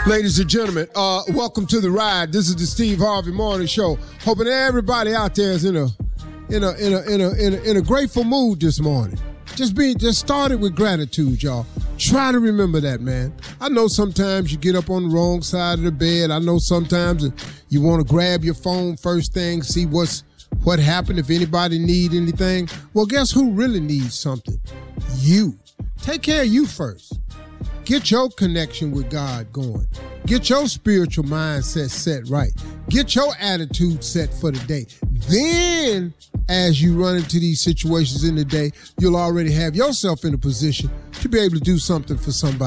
Ladies and gentlemen, welcome to the ride. This is the Steve Harvey Morning Show. Hoping everybody out there is in a grateful mood this morning. Just start it with gratitude, y'all. Try to remember that, man. I know sometimes you get up on the wrong side of the bed. I know sometimes you want to grab your phone first thing, see what happened, if anybody need anything. Well, guess who really needs something? You. Take care of you first. Get your connection with God going. Get your spiritual mindset set right. Get your attitude set for the day. Then, as you run into these situations in the day, you'll already have yourself in a position to be able to do something for somebody.